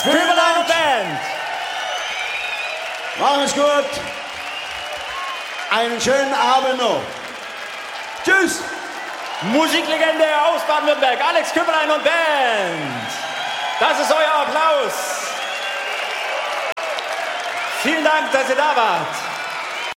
Kübelein und Band. Machen es gut. Einen schönen Abend noch. Tschüss. Musiklegende aus Baden-Württemberg, Alex Kübelein und Band. Das ist euer Applaus. Vielen Dank, dass ihr da wart.